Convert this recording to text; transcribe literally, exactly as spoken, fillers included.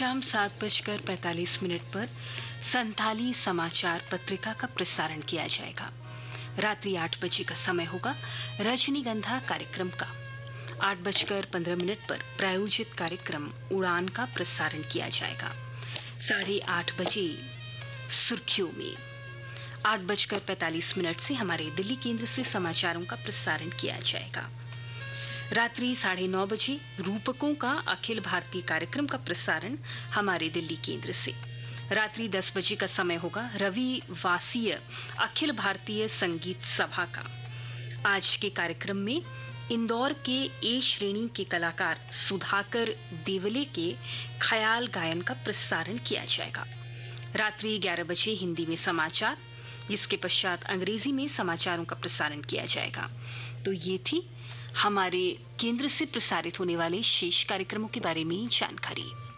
शाम सात बजकर पैंतालीस मिनट पर संथाली समाचार पत्रिका का प्रसारण किया जाएगा। रात्रि आठ बजे का समय होगा रजनीगंधा कार्यक्रम का। आठ बजकर पंद्रह मिनट पर प्रायोजित कार्यक्रम उड़ान का प्रसारण किया जाएगा। साढ़े आठ बजे सुर्खियों में आठ बजकर पैंतालीस मिनट से हमारे दिल्ली केंद्र से समाचारों का प्रसारण किया जाएगा। रात्रि साढ़े नौ बजे रूपकों का अखिल भारतीय कार्यक्रम का प्रसारण हमारे दिल्ली केंद्र से। रात्रि दस बजे का समय होगा रविवासीय अखिल भारतीय संगीत सभा का। आज के कार्यक्रम में इंदौर के ए श्रेणी के कलाकार सुधाकर देवले के ख्याल गायन का प्रसारण किया जाएगा। रात्रि ग्यारह बजे हिंदी में समाचार, जिसके पश्चात अंग्रेजी में समाचारों का प्रसारण किया जाएगा। तो ये थी हमारे केंद्र से प्रसारित होने वाले शेष कार्यक्रमों के बारे में जानकारी।